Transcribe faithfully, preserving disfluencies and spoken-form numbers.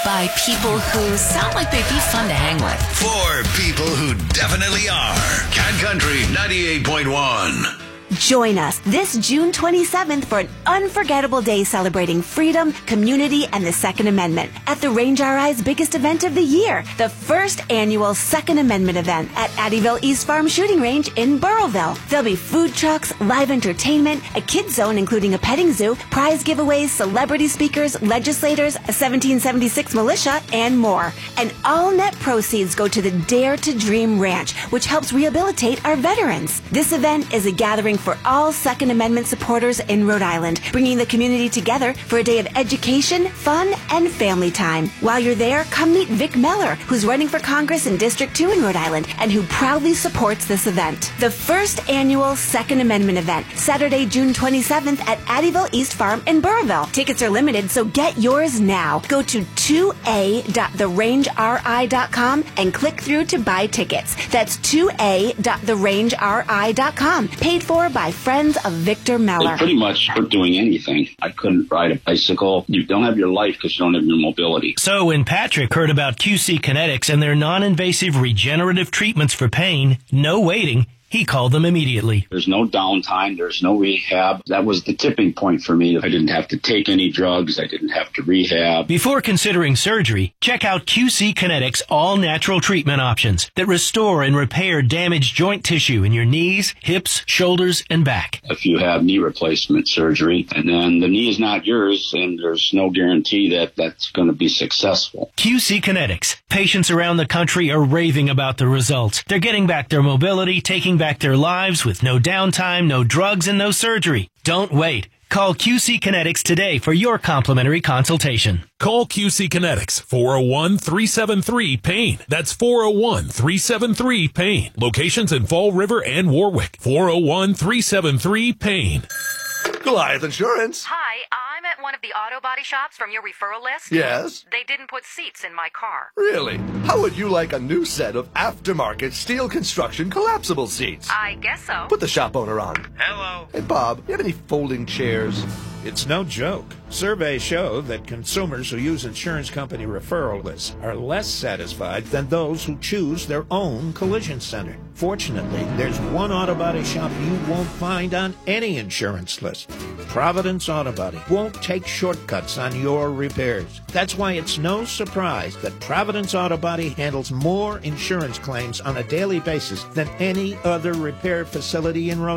by people who sound like they'd be fun to hang with. For people who definitely are. Cat Country ninety-eight point one. Join us this June twenty-seventh for an unforgettable day celebrating freedom, community, and the Second Amendment at the Range R I's biggest event of the year, the first annual Second Amendment event at Addyville East Farm Shooting Range in Burrillville. There'll be food trucks, live entertainment, a kids zone including a petting zoo, prize giveaways, celebrity speakers, legislators, a seventeen seventy-six militia, and more. And all net proceeds go to the Dare to Dream Ranch, which helps rehabilitate our veterans. This event is a gathering for all Second Amendment supporters in Rhode Island, bringing the community together for a day of education, fun, and family time. While you're there, come meet Vic Meller, who's running for Congress in District two in Rhode Island and who proudly supports this event. The first annual Second Amendment event, Saturday, June twenty-seventh at Addyville East Farm in Burrillville. Tickets are limited, so get yours now. Go to two a dot the range r i dot com and click through to buy tickets. That's two a dot the range r i dot com. Paid for by friends of Victor Meller. They pretty much weren't doing anything. I couldn't ride a bicycle. You don't have your life because you don't have your mobility. So when Patrick heard about Q C Kinetics and their non-invasive regenerative treatments for pain, no waiting, he called them immediately. There's no downtime. There's no rehab. That was the tipping point for me. I didn't have to take any drugs. I didn't have to rehab. Before considering surgery, check out Q C Kinetics all-natural treatment options that restore and repair damaged joint tissue in your knees, hips, shoulders, and back. If you have knee replacement surgery, and then the knee is not yours, and there's no guarantee that that's going to be successful. Q C Kinetics. Patients around the country are raving about the results. They're getting back their mobility, taking back their lives with no downtime, no drugs, and no surgery. Don't wait. Call Q C Kinetics today for your complimentary consultation. Call Q C Kinetics, four oh one, three seven three, PAIN. That's four oh one, three seven three, PAIN. Locations in Fall River and Warwick. four oh one, three seven three, PAIN. Goliath Insurance. Hi, I'm at one of the auto body shops from your referral list. Yes? They didn't put seats in my car. Really? How would you like a new set of aftermarket steel construction collapsible seats? I guess so. Put the shop owner on. Hello. Hey, Bob, you have any folding chairs? It's no joke. Surveys show that consumers who use insurance company referral lists are less satisfied than those who choose their own collision center. Fortunately, there's one auto body shop you won't find on any insurance list. Providence Auto Body won't take shortcuts on your repairs. That's why it's no surprise that Providence Auto Body handles more insurance claims on a daily basis than any other repair facility in Rhode Island.